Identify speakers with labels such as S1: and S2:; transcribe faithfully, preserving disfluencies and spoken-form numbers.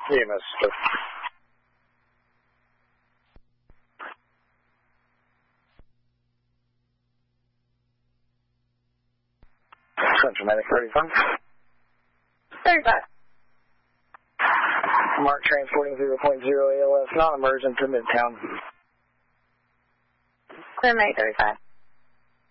S1: E M S, sir. Central Medic thirty-five.
S2: thirty-five.
S1: Mark transporting zero point zero A L S, non-emergent to Midtown.
S2: Clear Medic thirty-five.